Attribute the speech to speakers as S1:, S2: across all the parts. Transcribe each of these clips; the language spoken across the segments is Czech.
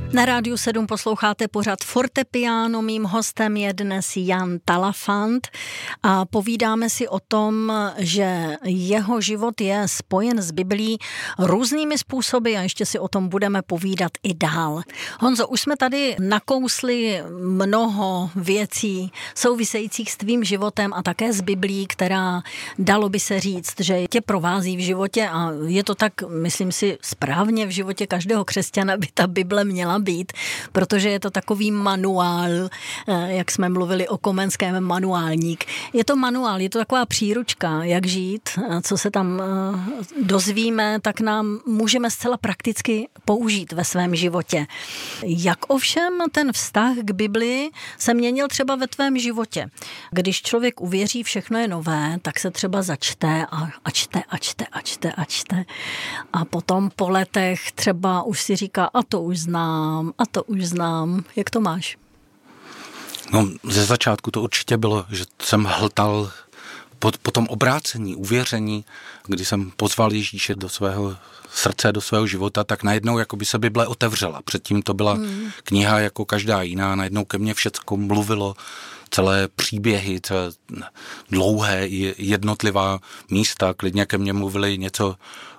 S1: Na Rádiu 7 posloucháte pořad Fortepiano. Mým hostem je dnes Jan Talafant a povídáme si o tom, že jeho život je spojen s Biblií různými způsoby a ještě si o tom budeme povídat i dál. Honzo, už jsme tady nakousli mnoho věcí souvisejících s tvým životem a také s Biblií, která, dalo by se říct, že tě provází v životě a je to tak, myslím si, správně v životě každého křesťana by ta Bible měla být, protože je to takový manuál, jak jsme mluvili o Komenském manuálník. Je to manuál, je to taková příručka, jak žít, co se tam dozvíme, tak nám můžeme zcela prakticky použít ve svém životě. Jak ovšem ten vztah k Bibli se měnil třeba ve tvém životě? Když člověk uvěří, všechno je nové, tak se třeba začte a čte. A potom po letech třeba už si říká, a to už znám. Jak to máš?
S2: No, ze začátku to určitě bylo, že jsem hltal po tom obrácení, uvěření, kdy jsem pozval Ježíše do svého srdce, do svého života, tak najednou jako by se Bible otevřela. Předtím to byla kniha jako každá jiná, najednou ke mně všecko mluvilo, celé příběhy, celé dlouhé jednotlivá místa, klidně ke mně mluvili něco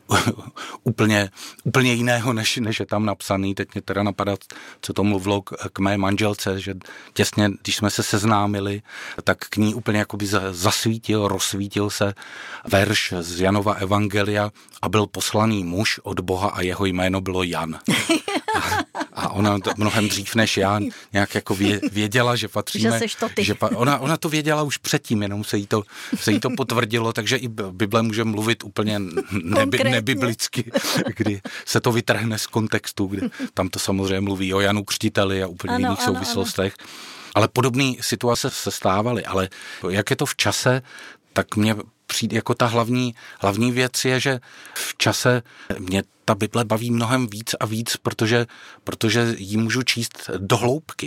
S2: úplně jiného, než je tam napsaný. Teď mě teda napadá, co to mluvilo k mé manželce, že těsně, když jsme se seznámili, tak k ní úplně jakoby rozsvítil se verš z Janova evangelia a byl poslaný muž od Boha a jeho jméno bylo Jan. A ona to mnohem dřív než já nějak jako věděla, že patříme.
S1: Že seš to ty.
S2: Ona to věděla už předtím, jenom se jí to potvrdilo, takže i Bible může mluvit úplně nebiblicky, kdy se to vytrhne z kontextu, kdy tam to samozřejmě mluví o Janu Křtiteli a úplně jiných souvislostech. Ale podobné situace se stávaly, ale jak je to v čase, tak mně přijde jako ta hlavní věc je, že v čase mě ta Bible baví mnohem víc a víc, protože ji můžu číst do hloubky,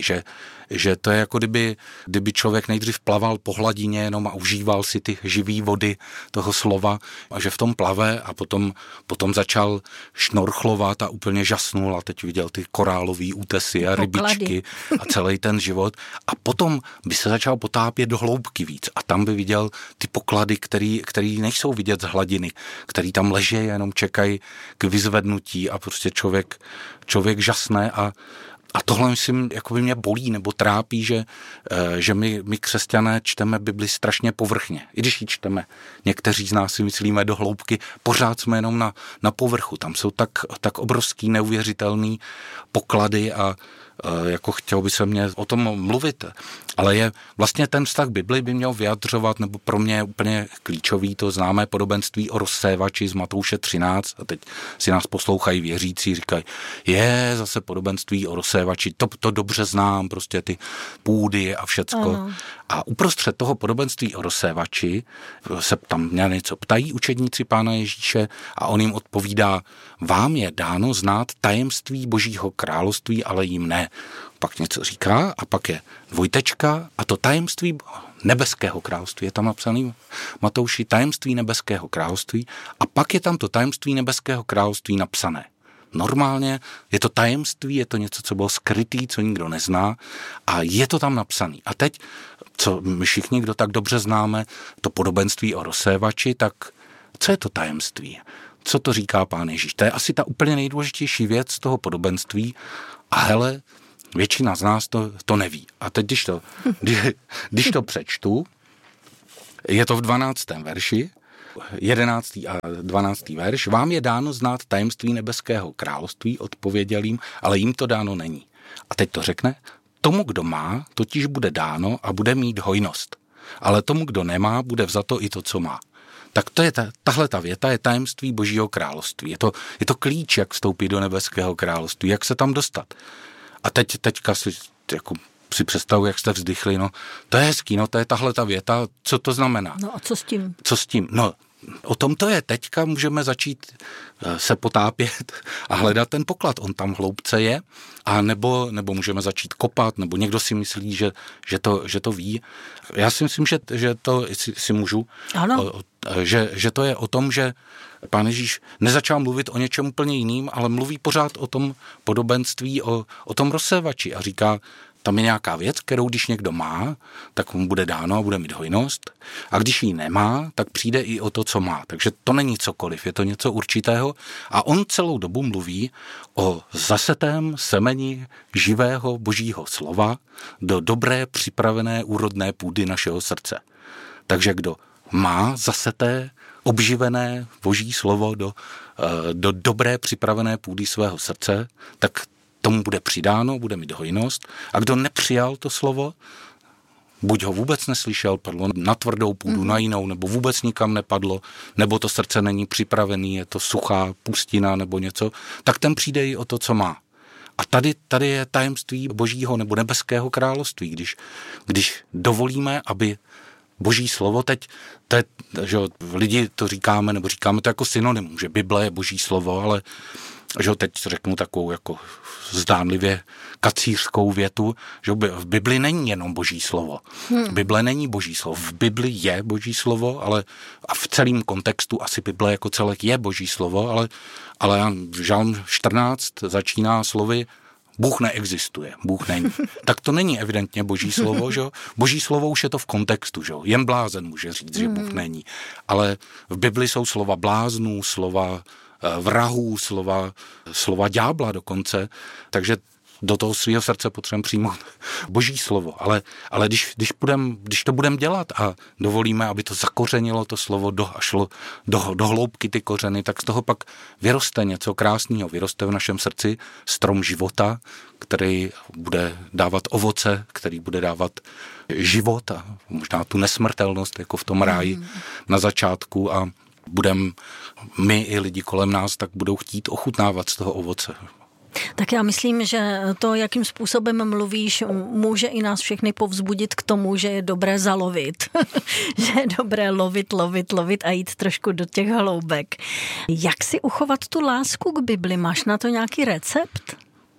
S2: že to je jako kdyby člověk nejdřív plaval po hladině jenom a užíval si ty živý vody toho slova a že v tom plave a potom začal šnorchlovat a úplně žasnul a teď viděl ty korálový útesy a rybičky a celý ten život a potom by se začal potápět do hloubky víc a tam by viděl ty poklady, který nejsou vidět z hladiny, který tam leží, jenom čekají k vyzvednutí a prostě člověk žasne a tohle myslím, jako by mě bolí nebo trápí, že my křesťané čteme Bibli strašně povrchně. I když ji čteme, někteří z nás si myslíme do hloubky, pořád jsme jenom na povrchu. Tam jsou tak obrovský, neuvěřitelný poklady a jako chtělo by se mě o tom mluvit, ale je vlastně ten vztah Bibli by měl vyjadřovat, nebo pro mě je úplně klíčový to známé podobenství o rozsévači z Matouše 13 a teď si nás poslouchají věřící, říkají, zase podobenství o rozsévači, to dobře znám, prostě ty půdy a všecko. Ano. A uprostřed toho podobenství o rozsévači se tam něco ptají učedníci Pána Ježíše a on jim odpovídá, vám je dáno znát tajemství Božího království, ale jim ne. Pak něco říká a pak je dvojtečka a to tajemství nebeského království, je tam napsaný Matouši, tajemství nebeského království a pak je tam to tajemství nebeského království napsané. Normálně je to tajemství, je to něco, co bylo skrytý, co nikdo nezná a je to tam napsaný. A teď, co my všichni, kdo tak dobře známe, to podobenství o rozsévači, tak co je to tajemství? Co to říká Pán Ježíš? To je asi ta úplně nejdůležitější věc z toho podobenství a hele, většina z nás to neví. A teď, když to přečtu, je to v 12. verši, 11. a 12. verš, vám je dáno znát tajemství nebeského království, odpověděl jim, ale jim to dáno není. A teď to řekne, tomu, kdo má, totiž bude dáno a bude mít hojnost. Ale tomu, kdo nemá, bude vzato i to, co má. Tak to je tahle ta věta je tajemství Božího království. Je to klíč, jak vstoupit do nebeského království, jak se tam dostat. A teďka si představuji, jak jste vzdychli, no to je hezký, no to je tahle ta věta, co to znamená?
S1: No a co s tím?
S2: Co s tím? No o tom to je. Teďka můžeme začít se potápět a hledat ten poklad. On tam hloubce je, a nebo můžeme začít kopat, nebo někdo si myslí, že to ví. Já si myslím, že to si můžu.
S1: Ano.
S2: Že to je o tom, že Pán Ježíš nezačal mluvit o něčem úplně jiným, ale mluví pořád o tom podobenství, o tom rozsévači a říká, tam je nějaká věc, kterou když někdo má, tak mu bude dáno a bude mít hojnost. A když ji nemá, tak přijde i o to, co má. Takže to není cokoliv, je to něco určitého. A on celou dobu mluví o zasetém semeni živého božího slova do dobré, připravené, úrodné půdy našeho srdce. Takže kdo má zaseté, obživené boží slovo do dobré, připravené půdy svého srdce, tak tomu bude přidáno, bude mít hojnost. A kdo nepřijal to slovo, buď ho vůbec neslyšel, padlo na tvrdou půdu, na jinou, nebo vůbec nikam nepadlo, nebo to srdce není připravený, je to suchá pustina nebo něco, tak ten přijde i o to, co má. A tady je tajemství božího nebo nebeského království, když dovolíme, aby boží slovo, teď že lidi to říkáme to jako synonymum, že Bible je boží slovo, ale že teď řeknu takovou jako zdánlivě kacířskou větu, že v Bibli není jenom boží slovo. Bible není boží slovo. V Bibli je boží slovo, ale a v celém kontextu asi Bible jako celek je boží slovo, ale Žalm 14 začíná slovy Bůh neexistuje, Bůh není. Tak to není evidentně boží slovo, že? Boží slovo už je to v kontextu, že? Jen blázen může říct, že Bůh není. Ale v Bibli jsou slova bláznů, slova vrahů, slova ďábla dokonce, takže do toho svého srdce potřebujeme přijmout boží slovo. Ale když to budeme dělat a dovolíme, aby to zakořenilo to slovo a šlo do hloubky ty kořeny, tak z toho pak vyroste něco krásného. Vyroste v našem srdci strom života, který bude dávat ovoce, který bude dávat život a možná tu nesmrtelnost, jako v tom ráji na začátku, a budeme my i lidi kolem nás, tak budou chtít ochutnávat z toho ovoce.
S1: Tak já myslím, že to, jakým způsobem mluvíš, může i nás všechny povzbudit k tomu, že je dobré zalovit. Že je dobré lovit a jít trošku do těch hloubek. Jak si uchovat tu lásku k Bibli? Máš na to nějaký recept?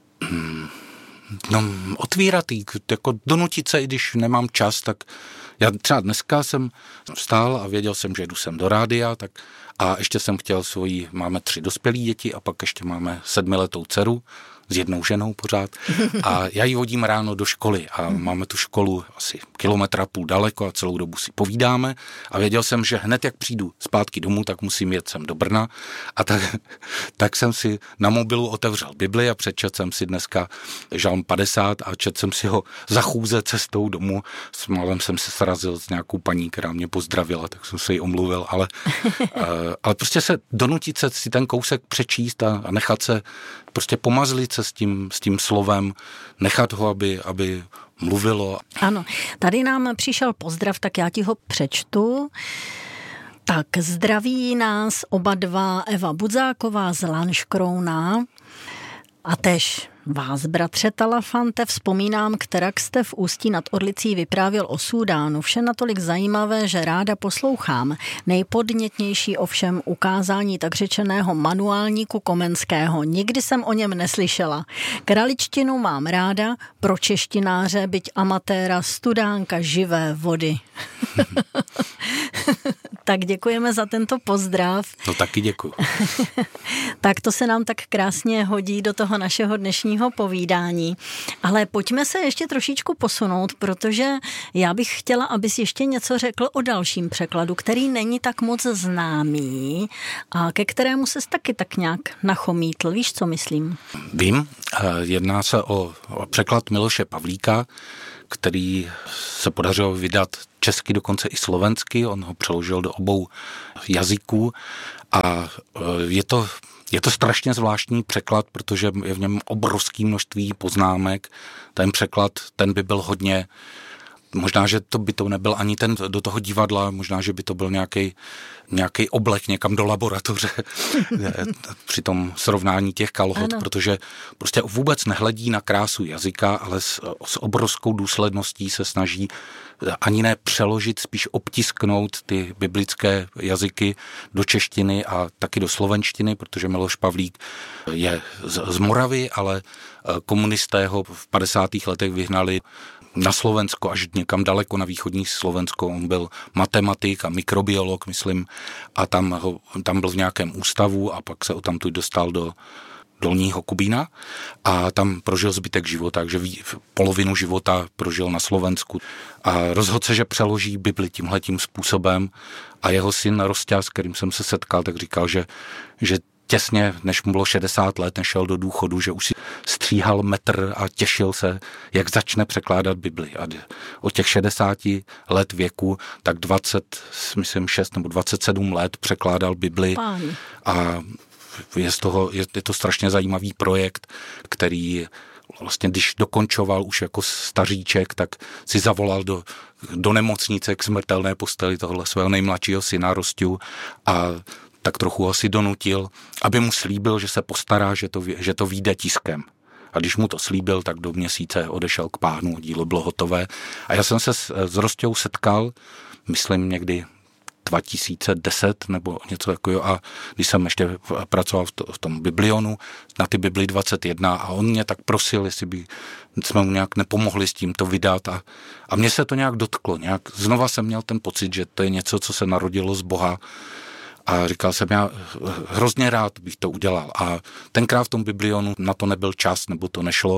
S2: No, otvírat jí, jako donutit se, i když nemám čas, tak já třeba dneska jsem vstál a věděl jsem, že jdu sem do rádia, tak a ještě jsem chtěl máme 3 dospělý děti a pak ještě máme 7letou dceru s jednou ženou pořád a já ji vodím ráno do školy a máme tu školu asi 1,5 kilometra daleko a celou dobu si povídáme a věděl jsem, že hned jak přijdu zpátky domů, tak musím jet sem do Brna a tak jsem si na mobilu otevřel Bibli a přečetl jsem si dneska Žalm 50 a četl jsem si ho za chůze cestou domů. S malem jsem se srazil s nějakou paní, která mě pozdravila, tak jsem se jí omluvil, ale prostě se donutit se si ten kousek přečíst a nechat se prostě pomazlit se s tím slovem, nechat ho, aby mluvilo.
S1: Ano, tady nám přišel pozdrav, tak já ti ho přečtu. Tak zdraví nás oba dva Eva Budzáková z Lanškrouna a tež vás, bratře Talafante, vzpomínám, kterak jste v Ústí nad Orlicí vyprávěl o Súdánu. Vše natolik zajímavé, že ráda poslouchám. Nejpodnětnější ovšem ukázání tak řečeného manuálníku Komenského. Nikdy jsem o něm neslyšela. Kraličtinu mám ráda, pro češtináře, byť amatéra, studánka živé vody. Tak děkujeme za tento pozdrav.
S2: No taky děkuju.
S1: Tak to se nám tak krásně hodí do toho našeho dnešního povídání. Ale pojďme se ještě trošičku posunout, protože já bych chtěla, abys ještě něco řekl o dalším překladu, který není tak moc známý a ke kterému ses taky tak nějak nachomítl. Víš, co myslím?
S2: Vím, jedná se o překlad Miloše Pavlíka, který se podařilo vydat česky, dokonce i slovensky, on ho přeložil do obou jazyků a je to strašně zvláštní překlad, protože je v něm obrovské množství poznámek. Ten překlad, ten by byl hodně možná, že by to nebyl ani ten do toho divadla, možná, že by to byl nějaký oblek někam do laboratoře při tom srovnání těch kalhot, protože prostě vůbec nehledí na krásu jazyka, ale s obrovskou důsledností se snaží ani ne přeložit, spíš obtisknout ty biblické jazyky do češtiny a taky do slovenštiny, protože Miloš Pavlík je z Moravy, ale komunisté ho v 50. letech vyhnali na Slovensko, až někam daleko na východní Slovensko. On byl matematik a mikrobiolog, myslím, a tam byl v nějakém ústavu a pak se odtamtud dostal do Dolního Kubína a tam prožil zbytek života, takže polovinu života prožil na Slovensku a rozhodl se, že přeloží Bibli tímhletím způsobem a jeho syn Rosťa, s kterým jsem se setkal, tak říkal, že těsně, než mu bylo 60 let, než šel do důchodu, že už si stříhal metr a těšil se, jak začne překládat Bibli. A od těch 60 let věku, tak 26 nebo 27 let překládal Bibli. A je to strašně zajímavý projekt, který vlastně, když dokončoval už jako staříček, tak si zavolal do nemocnice k smrtelné posteli tohle svého nejmladšího syna Rosťu a tak trochu ho si donutil, aby mu slíbil, že se postará, že to vyjde tiskem. A když mu to slíbil, tak do měsíce odešel k Pánu, dílo bylo hotové. A já jsem se s Rosťou setkal, myslím někdy 2010 nebo něco takového a když jsem ještě pracoval v tom Biblionu na ty Bibli 21 a on mě tak prosil, jestli by jsme mu nějak nepomohli s tím to vydat a mě se to nějak dotklo. Znova jsem měl ten pocit, že to je něco, co se narodilo z Boha a říkal jsem, já hrozně rád bych to udělal a tenkrát v tom Biblionu na to nebyl čas nebo to nešlo.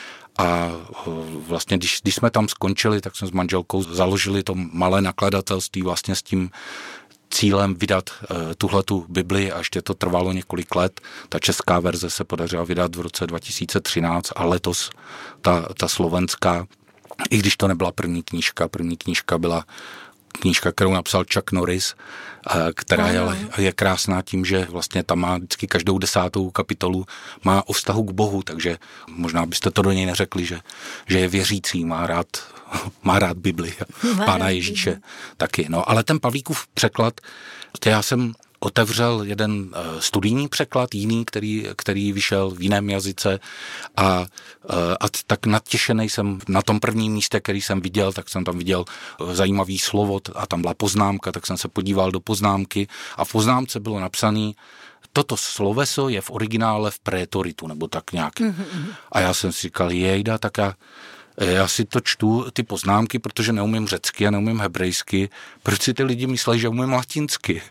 S2: A vlastně, když jsme tam skončili, tak jsme s manželkou založili to malé nakladatelství vlastně s tím cílem vydat tuhletu Bibli a ještě to trvalo několik let. Ta česká verze se podařila vydat v roce 2013 a letos ta slovenská, i když to nebyla první knížka byla knížka, kterou napsal Chuck Norris, která je krásná tím, že vlastně tam má vždycky každou 10. kapitolu má o vztahu k Bohu, takže možná byste to do něj neřekli, že je věřící, má rád Bibli, Pána Ježíše taky. No, ale ten Pavlíkův překlad, já jsem otevřel jeden studijní překlad, jiný, který vyšel v jiném jazyce a tak natěšený jsem na tom prvním místě, který jsem viděl, tak jsem tam viděl zajímavý slovo a tam byla poznámka, tak jsem se podíval do poznámky a v poznámce bylo napsané, toto sloveso je v originále v prétoritu, nebo tak nějak. A já jsem si říkal, jejda, tak já si to čtu, ty poznámky, protože neumím řecky a neumím hebrejsky. Proč si ty lidi myslí, že umím latinsky?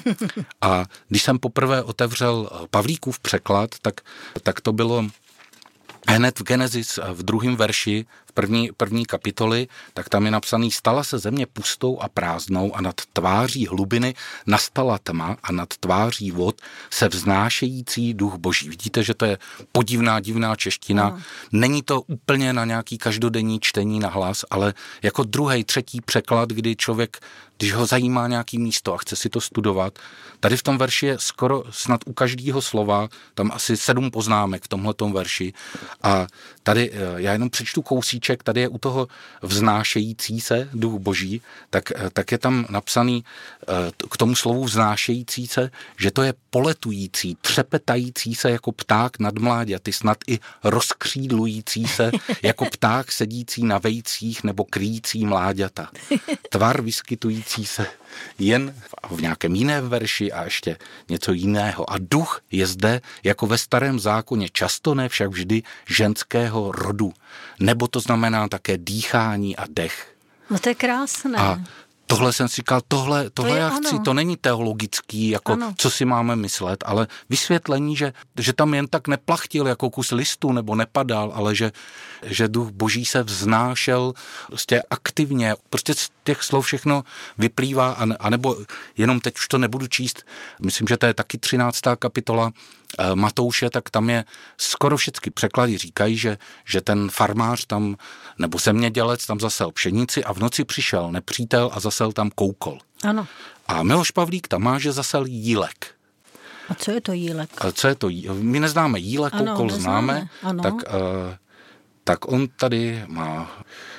S2: A když jsem poprvé otevřel Pavlíkův překlad, tak to bylo hned v Genesis v 2. verši, v první kapitoly, tak tam je napsaný, stala se země pustou a prázdnou a nad tváří hlubiny nastala tma a nad tváří vod se vznášející duch Boží. Vidíte, že to je divná čeština. Není to úplně na nějaký každodenní čtení na hlas, ale jako druhý, třetí překlad, kdy člověk, když ho zajímá nějaký místo a chce si to studovat, tady v tom verši je skoro snad u každého slova, tam asi 7 poznámek v tomhletom verši a tady já jenom přečtu kousíček, tady je u toho vznášející se duch Boží, tak je tam napsaný k tomu slovu vznášející se, že to je poletující, třepetající se jako pták nad mláďaty, snad i rozkřídlující se jako pták sedící na vejcích nebo kryjící mláďata. Tvar vyskytující se jen v nějakém jiném verši a ještě něco jiného. A duch je zde jako ve Starém zákoně často, ne však vždy ženského rodu. Nebo to znamená také dýchání a dech.
S1: No to je krásné.
S2: A tohle jsem si říkal, tohle já chci, to není teologický, jako co si máme myslet, ale vysvětlení, že tam jen tak neplachtil jako kus listu nebo nepadal, ale že duch Boží se vznášel prostě aktivně, prostě z těch slov všechno vyplývá, anebo jenom teď už to nebudu číst, myslím, že to je taky 13. kapitola Matouše, tak tam je skoro všechny překlady říkají, že ten farmář tam, nebo zemědělec tam zasel pšenici a v noci přišel nepřítel a zasel tam koukol.
S1: Ano.
S2: A Miloš Pavlík tam má, že zasel jílek.
S1: A co je to jílek?
S2: A co je to jílek? My neznáme jílek, koukol známe. Tak on tady má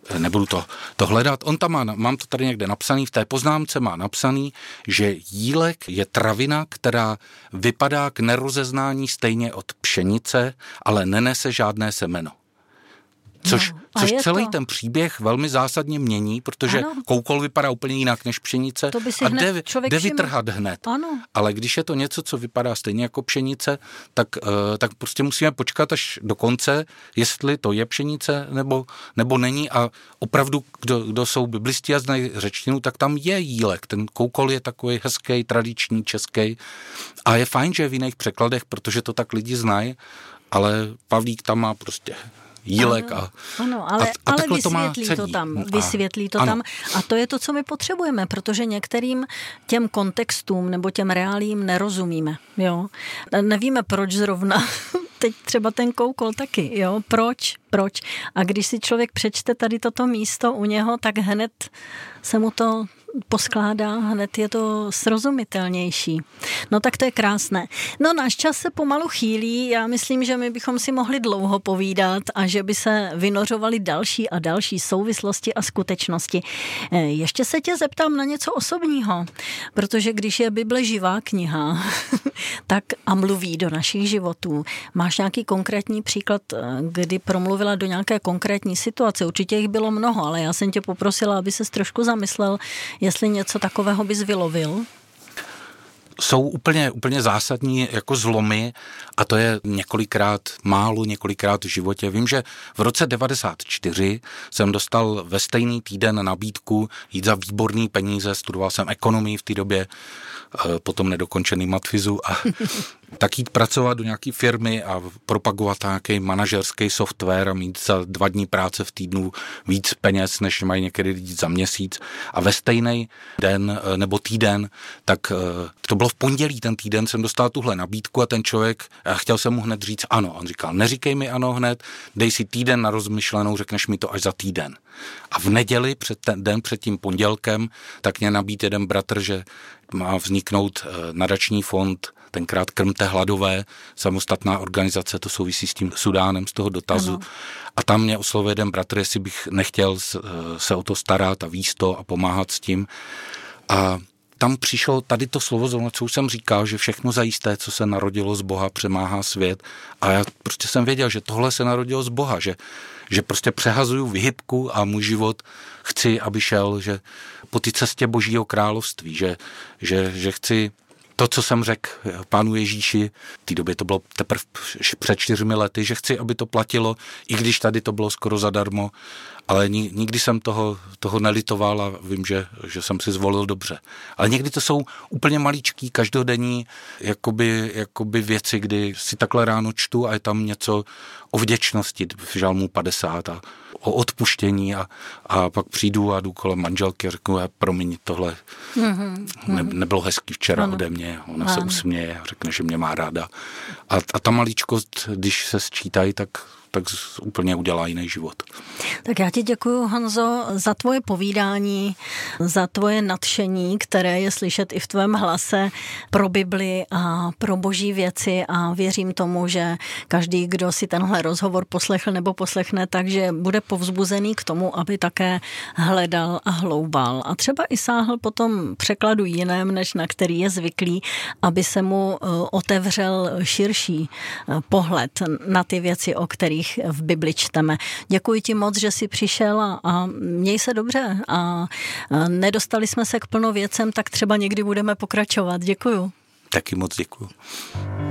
S2: nebudu to hledat. On tam mám to tady někde napsaný, v té poznámce má napsaný, že jílek je travina, která vypadá k nerozeznání stejně od pšenice, ale nenese žádné semeno. Což celý ten příběh velmi zásadně mění, protože koukol vypadá úplně jinak než pšenice a jde vytrhat hned.
S1: Ano.
S2: Ale když je to něco, co vypadá stejně jako pšenice, tak prostě musíme počkat až do konce, jestli to je pšenice nebo není. A opravdu, kdo jsou biblisti a znají řečtinu, tak tam je jílek. Ten koukol je takový hezký, tradiční, český. A je fajn, že je v jiných překladech, protože to tak lidi znají, ale Pavlík tam má prostě jílek
S1: ale vysvětlí to tam. A to je to, co my potřebujeme, protože některým těm kontextům nebo těm reálím nerozumíme. Jo? Nevíme, proč zrovna teď třeba ten koukol taky. Jo? Proč? A když si člověk přečte tady toto místo u něho, tak hned se mu to poskládá, hned je to srozumitelnější. No tak to je krásné. No náš čas se pomalu chýlí, já myslím, že my bychom si mohli dlouho povídat a že by se vynořovaly další a další souvislosti a skutečnosti. Ještě se tě zeptám na něco osobního, protože když je Bible živá kniha, tak a mluví do našich životů. Máš nějaký konkrétní příklad, kdy promluvila do nějaké konkrétní situace? Určitě jich bylo mnoho, ale já jsem tě poprosila, aby ses trošku zamyslel, jestli něco takového bys vylovil.
S2: Jsou úplně zásadní jako zlomy a to je několikrát v životě. Vím, že v roce 94 jsem dostal ve stejný týden nabídku jít za výborný peníze, studoval jsem ekonomii v té době, potom nedokončený matfizu a tak jít pracovat do nějaké firmy a propagovat nějaký manažerský software a mít za 2 dny práce v týdnu víc peněz, než mají někdy lidi za měsíc. A ve stejný den nebo týden, tak to bylo v pondělí ten týden, jsem dostal tuhle nabídku a ten člověk, chtěl jsem mu hned říct ano. On říkal, neříkej mi ano hned, dej si týden na rozmyšlenou, řekneš mi to až za týden. A v neděli, před tím pondělkem, tak mě nabídl jeden bratr, že má vzniknout nadační fond, tenkrát Krmte hladové, samostatná organizace, to souvisí s tím Sudánem, z toho dotazu. Ano. A tam mě oslovil jeden bratr, jestli bych nechtěl se o to starat a víc to a pomáhat s tím. A tam přišlo tady to slovo, co už jsem říkal, že všechno zajisté, co se narodilo z Boha, přemáhá svět. A já prostě jsem věděl, že tohle se narodilo z Boha, že prostě přehazuju vyhybku a můj život chci, aby šel, že po té cestě Božího království, že chci to, co jsem řekl Pánu Ježíši, v té době to bylo teprve před 4 lety, že chci, aby to platilo, i když tady to bylo skoro zadarmo, ale nikdy jsem toho nelitoval a vím, že jsem si zvolil dobře. Ale někdy to jsou úplně maličký, každodenní jakoby věci, kdy si takhle ráno čtu a je tam něco o vděčnosti v Žalmu 50 a o odpuštění a pak přijdu a jdu kolem manželky a řeknu, promiň, tohle nebylo hezký včera ode mě. Ona se usměje a řekne, že mě má ráda. A ta maličkost, když se sčítají, tak úplně udělá jiný život.
S1: Tak já ti děkuju, Honzo, za tvoje povídání, za tvoje nadšení, které je slyšet i v tvém hlase pro Bibli a pro boží věci a věřím tomu, že každý, kdo si tenhle rozhovor poslechl nebo poslechne, takže bude povzbuzený k tomu, aby také hledal a hloubal. A třeba i sáhl po tom překladu jiném, než na který je zvyklý, aby se mu otevřel širší pohled na ty věci, o kterých v Bibli čteme. Děkuji ti moc, že jsi přišel a měj se dobře a nedostali jsme se k plno věcem, tak třeba někdy budeme pokračovat. Děkuju.
S2: Taky moc děkuju.